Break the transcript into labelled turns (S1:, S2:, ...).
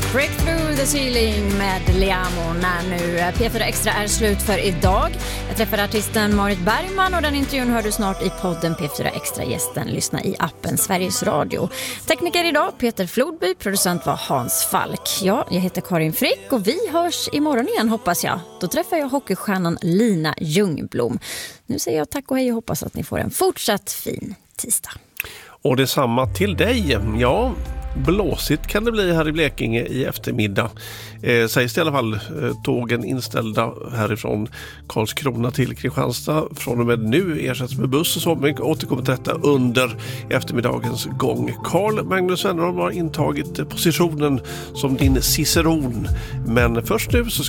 S1: Breakthrough the ceiling med Liamo när nu P4 Extra är slut för idag. Jag träffade artisten Marit Bergman och den intervjun hör du snart i podden P4 Extra. Gästen lyssna i appen Sveriges Radio. Tekniker idag Peter Flodby, producent var Hans Falk. Ja, jag heter Karin Frick och vi hörs imorgon igen hoppas jag. Då träffar jag hockeystjärnan Lina Ljungblom. Nu säger jag tack och hej och hoppas att ni får en fortsatt fin tisdag.
S2: Och detsamma till dig. Ja, blåsigt kan det bli här i Blekinge i eftermiddag. Sägs det i alla fall, tågen inställda härifrån Karlskrona till Kristianstad från och med nu ersätts med buss och så. Men återkommer till detta under eftermiddagens gång. Carl Magnus Wennerholm har intagit positionen som din ciceron. Men först nu så